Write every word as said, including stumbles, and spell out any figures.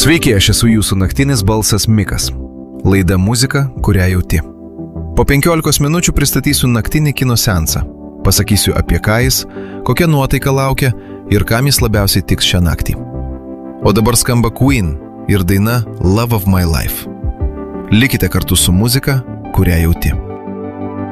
Sveiki, aš esu jūsų naktinis balsas Mikas. Laida muzika, kurią jauti. Po penkiolikos minučių pristatysiu naktinį kino seansą. Pasakysiu apie ką jis, kokia nuotaika laukia ir kam jis labiausiai tiks šią naktį. O dabar skamba Queen ir daina Love of My Life. Likite kartu su muzika, kurią jauti.